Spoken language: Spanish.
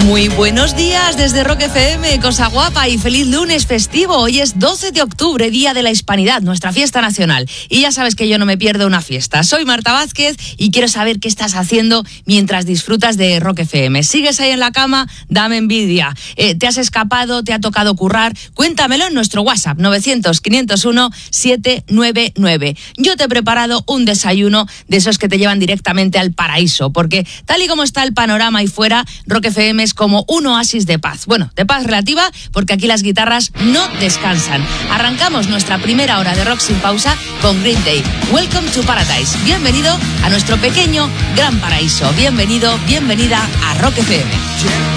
Muy buenos días desde Rock FM, cosa guapa, y feliz lunes festivo. Hoy es 12 de octubre, Día de la Hispanidad, nuestra fiesta nacional. Y ya sabes que yo no me pierdo una fiesta. Soy Marta Vázquez y quiero saber qué estás haciendo mientras disfrutas de Rock FM. ¿Sigues ahí en la cama? Dame envidia. ¿Te has escapado? ¿Te ha tocado currar? Cuéntamelo en nuestro WhatsApp, 900-501-799. Yo te he preparado un desayuno de esos que te llevan directamente al paraíso, porque tal y como está el panorama ahí fuera, Rock FM es como un oasis de paz. Bueno, de paz relativa, porque aquí las guitarras no descansan. Arrancamos nuestra primera hora de rock sin pausa con Green Day. Welcome to Paradise. Bienvenido a nuestro pequeño gran paraíso. Bienvenido, bienvenida a Rock FM.